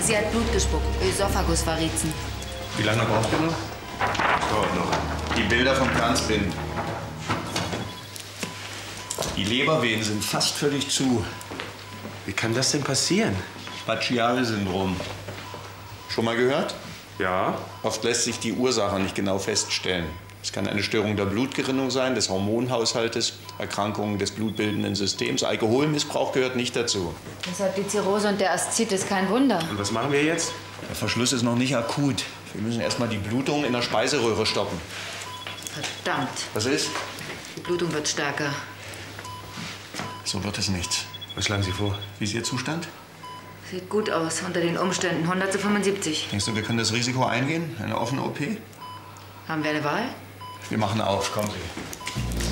Sie hat Blut gespuckt, Ösophagusvarizen. Wie lange braucht ihr noch? Dauert noch. Die Bilder vom Kranzbinden. Die Lebervenen sind fast völlig zu. Wie kann das denn passieren? Pachiari-Syndrom. Schon mal gehört? Ja. Oft lässt sich die Ursache nicht genau feststellen. Es kann eine Störung der Blutgerinnung sein, des Hormonhaushaltes, Erkrankungen des blutbildenden Systems. Alkoholmissbrauch gehört nicht dazu. Deshalb die Zirrhose und der Aszites, kein Wunder. Und was machen wir jetzt? Der Verschluss ist noch nicht akut. Wir müssen erstmal die Blutung in der Speiseröhre stoppen. Verdammt. Was ist? Die Blutung wird stärker. So wird es nichts. Was schlagen Sie vor? Wie ist Ihr Zustand? Sieht gut aus, unter den Umständen. 100:75. Denkst du, wir können das Risiko eingehen? Eine offene OP? Haben wir eine Wahl? Wir machen auf. Kommen Sie.